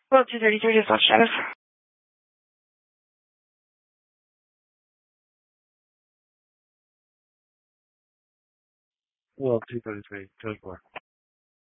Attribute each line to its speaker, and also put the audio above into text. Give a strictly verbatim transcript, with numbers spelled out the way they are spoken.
Speaker 1: Well, two thirty-three is not status. Well, two thirty-three, code four.